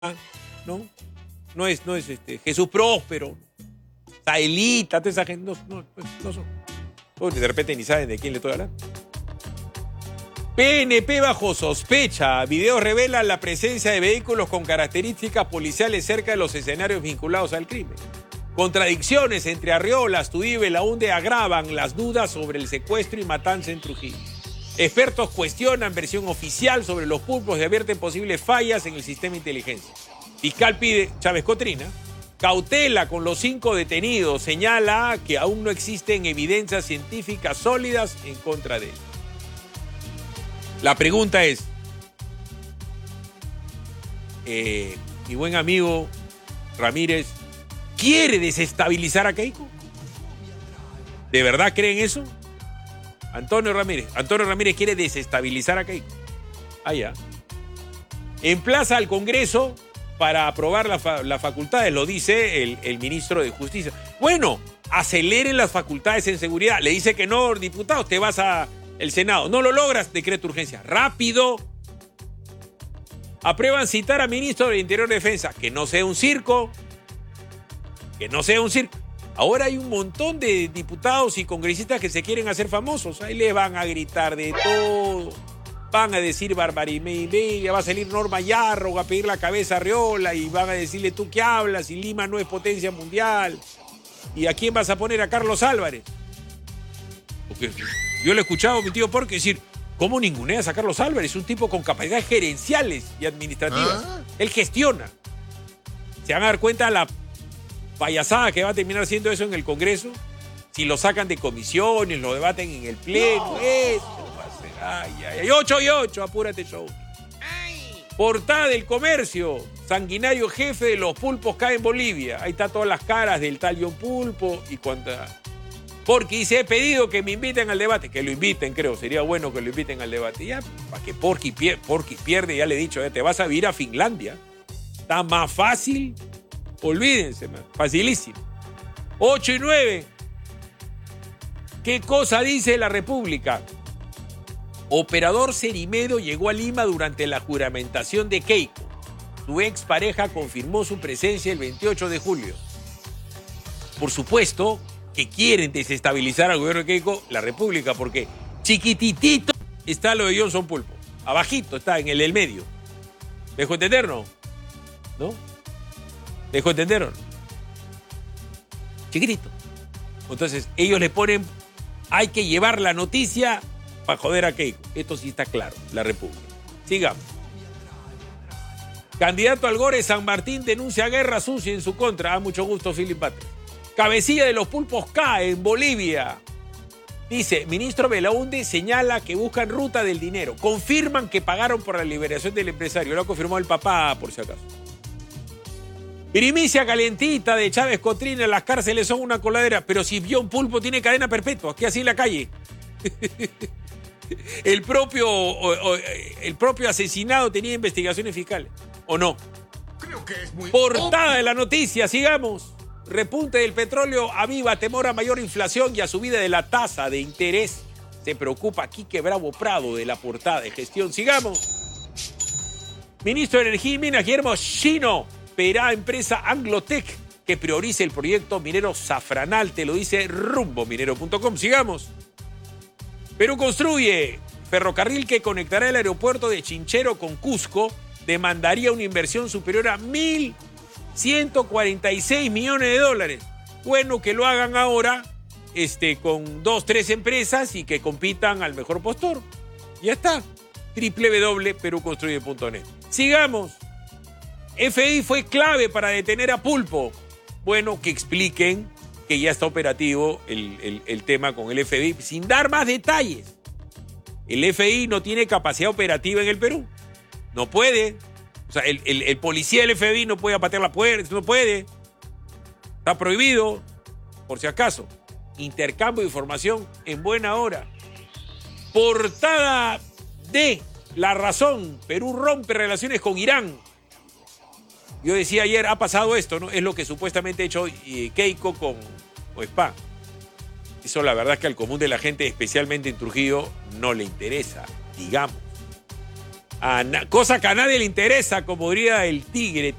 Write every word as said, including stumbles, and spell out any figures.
¿no? No es, no es este, Jesús Próspero, Saelita, toda esa gente, no, no, no son. Todos de repente ni saben de quién le estoy hablando. P N P bajo sospecha. Videos revelan la presencia de vehículos con características policiales cerca de los escenarios vinculados al crimen. Contradicciones entre Arriola, Astudillo y Belaúnde agravan las dudas sobre el secuestro y matanza en Trujillo. Expertos cuestionan versión oficial sobre los pulpos y advierten posibles fallas en el sistema de inteligencia. Fiscal pide, Chávez Cotrina, cautela con los cinco detenidos. Señala que aún no existen evidencias científicas sólidas en contra de él. La pregunta es, eh, mi buen amigo Ramírez, ¿quiere desestabilizar a Keiko? ¿De verdad creen eso? Antonio Ramírez. Antonio Ramírez quiere desestabilizar a Keiko. Ah, ya. Emplaza al Congreso para aprobar las fa la facultades, lo dice el, el ministro de Justicia. Bueno, aceleren las facultades en seguridad. Le dice que no, diputado, te vas a el Senado. No lo logras, decreto de urgencia. ¡Rápido! Aprueban citar a ministro del Interior de Defensa. Que no sea un circo. Que no sea un circo. Ahora hay un montón de diputados y congresistas que se quieren hacer famosos. Ahí le van a gritar de todo. Van a decir barbaridad. Va a salir Norma Yarro a pedir la cabeza a Arriola y van a decirle tú qué hablas y Lima no es potencia mundial. ¿Y a quién vas a poner? A Carlos Álvarez. Porque yo le he escuchado a mi tío Porque decir, ¿cómo ninguneas a Carlos Álvarez? Es un tipo con capacidades gerenciales y administrativas. ¿Ah? Él gestiona. Se van a dar cuenta la payasada que va a terminar haciendo eso en el Congreso. Si lo sacan de comisiones, lo debaten en el Pleno. No. Eso va a ser. Ay, ay, ay. Ocho y ocho, apúrate, show. Ay. Portada del Comercio. Sanguinario jefe de los pulpos cae en Bolivia. Ahí está todas las caras del tal John Pulpo y cuánta. Porque dice, he pedido que me inviten al debate. Que lo inviten, creo. Sería bueno que lo inviten al debate. Ya, para que Porky, pier Porky pierde, ya le he dicho, ya te vas a vivir a Finlandia. Está más fácil. Olvídense, man. Facilísimo. ocho y nueve. ¿Qué cosa dice la República? Operador Cerimedo llegó a Lima durante la juramentación de Keiko. Su expareja confirmó su presencia el veintiocho de julio. Por supuesto que quieren desestabilizar al gobierno de Keiko, la República, porque chiquititito está lo de Johnson Pulpo. Abajito está, en el del medio. ¿Me dejo entender, no? ¿No? ¿Me dejo entender, no? Chiquitito. Entonces, ellos le ponen, hay que llevar la noticia para joder a Keiko. Esto sí está claro, la República. Sigamos. Candidato al Gore San Martín denuncia guerra sucia en su contra. A mucho gusto, Philip Batres. Cabecilla de los pulpos cae en Bolivia. Dice, ministro Belaúnde señala que buscan ruta del dinero. Confirman que pagaron por la liberación del empresario. Lo ha confirmado el papá, por si acaso. Primicia calientita de Chávez Cotrina. Las cárceles son una coladera. Pero si vio un pulpo tiene cadena perpetua. ¿Qué así en la calle? el, propio, o, o, el propio asesinado tenía investigaciones fiscales. ¿O no? Creo que es muy... Portada de la noticia. Sigamos. Repunte del petróleo aviva temor a mayor inflación y a subida de la tasa de interés. Se preocupa Quique Bravo Prado de la portada de gestión. Sigamos. Ministro de Energía y Minas, Guillermo Chino, pedirá a empresa Anglotech que priorice el proyecto minero Zafranal. Te lo dice rumbo minero punto com. Sigamos. Perú construye ferrocarril que conectará el aeropuerto de Chinchero con Cusco. Demandaría una inversión superior a mil ciento cuarenta y seis millones de dólares. Bueno, que lo hagan ahora este, con dos, tres empresas y que compitan al mejor postor. Ya está. doble u doble u doble u punto perú construye punto net. Sigamos. F I fue clave para detener a Pulpo. Bueno, que expliquen que ya está operativo el, el, el tema con el F B I, sin dar más detalles. El F I no tiene capacidad operativa en el Perú. No puede. O sea, el, el, el policía del F B I no puede patear la puerta, no puede. Está prohibido, por si acaso. Intercambio de información en buena hora. Portada de La Razón. Perú rompe relaciones con Irán. Yo decía ayer, ha pasado esto, ¿no? Es lo que supuestamente ha hecho Keiko con Oespá. Eso la verdad es que al común de la gente, especialmente en Trujillo, no le interesa, digamos. A na- cosa que a nadie le interesa, como diría el tigre.